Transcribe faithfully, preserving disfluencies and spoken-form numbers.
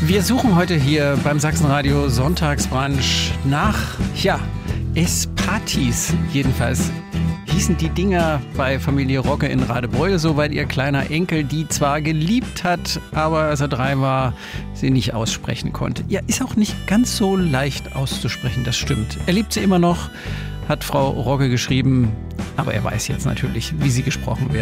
Wir suchen heute hier beim Sachsenradio Sonntagsbrunch nach, ja, Esspartys. Jedenfalls hießen die Dinger bei Familie Rogge in Radebeul so, weil ihr kleiner Enkel die zwar geliebt hat, aber als er drei war, sie nicht aussprechen konnte. Ja, ist auch nicht ganz so leicht auszusprechen, das stimmt. Er liebt sie immer noch, hat Frau Rogge geschrieben, aber er weiß jetzt natürlich, wie sie gesprochen werden.